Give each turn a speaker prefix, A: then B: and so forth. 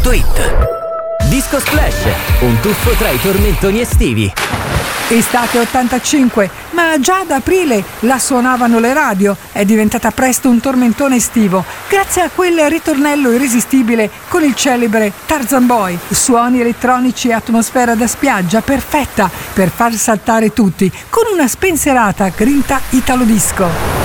A: discosplash.it. Disco Splash, un tuffo tra i tormentoni estivi.
B: Estate 85, ma già ad aprile la suonavano le radio. È diventata presto un tormentone estivo, grazie a quel ritornello irresistibile con il celebre Tarzan Boy. Suoni elettronici e atmosfera da spiaggia perfetta per far saltare tutti, con una spensierata grinta italo disco.